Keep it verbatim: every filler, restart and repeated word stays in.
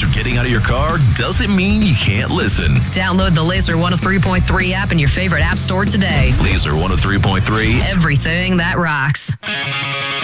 So getting out of your car doesn't mean you can't listen. Download the Laser one oh three point three app in your favorite app store today. Laser one oh three point three. Everything that rocks.